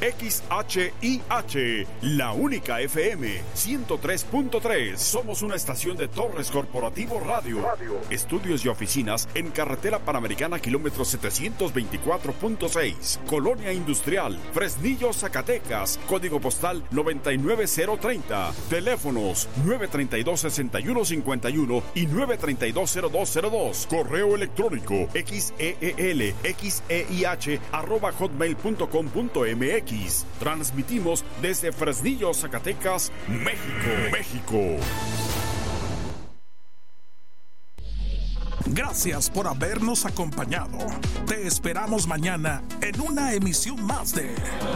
XHIH, la única FM 103.3. Somos una estación de Torres Corporativo Radio. Estudios y oficinas en Carretera Panamericana, kilómetro 724.6. Colonia Industrial, Fresnillo, Zacatecas. Código postal 99030. Teléfonos 932-6151 y 932-0202. Correo electrónico xeelxeih@hotmail.com.mx. Transmitimos desde Fresnillo, Zacatecas, México. Gracias por habernos acompañado. Te esperamos mañana en una emisión más de